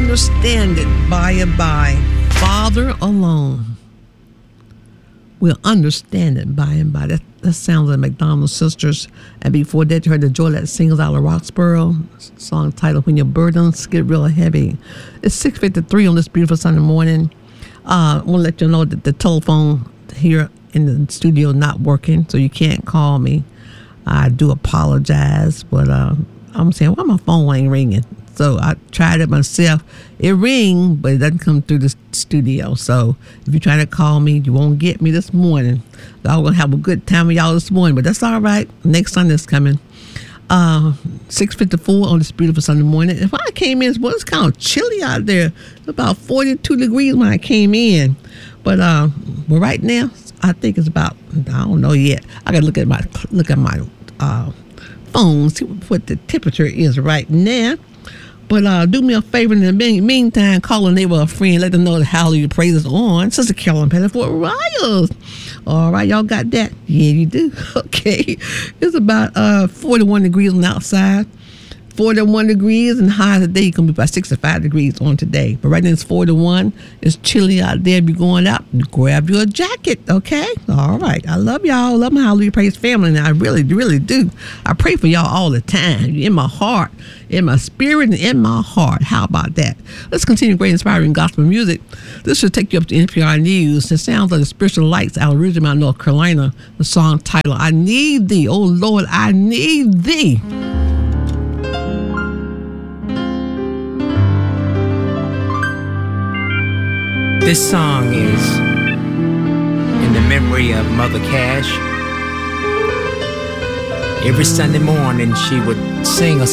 understand it by and by. Father alone will understand it by and by. That sounds like McDonald Sisters. And before that, you heard the Joylette Singles out of Roxborough. Song titled When Your Burdens Get Real Heavy. It's 6:53 on this beautiful Sunday morning. I want to let you know that the telephone here in the studio not working, so you can't call me. I do apologize, but I'm saying, why my phone ain't ringing? So I tried it myself. It rings, but it doesn't come through the studio. So if you're trying to call me, you won't get me this morning. I'm going to have a good time with y'all this morning, but that's all right. Next Sunday's coming. 6:54 on this beautiful Sunday morning. If I came in, it's kind of chilly out there. It's about 42 degrees when I came in. But right now, I think it's about, I don't know yet. I got to look at my phone, see what the temperature is right now. But do me a favor in the meantime, call a neighbor or a friend, let them know the Hallelujah Praise is on. Sister Carolyn Petty Fort Riles. All right, y'all got that? Yeah, you do. Okay. It's about 41 degrees on the outside. 41 degrees, and high today going to be about 65 degrees on today. But right now it's 41. It's chilly out there. If you're going out, grab you a jacket, okay? All right. I love y'all. Love my Hallelujah Praise family, and I really, really do. I pray for y'all all the time. In my heart, in my spirit, and in my heart. How about that? Let's continue great inspiring gospel music. This should take you up to NPR News. It sounds like the Spiritual Lights out of Ridgemont, North Carolina. The song title, I Need Thee. Oh, Lord, I Need Thee. This song is in the memory of Mother Cash. Every Sunday morning she would sing a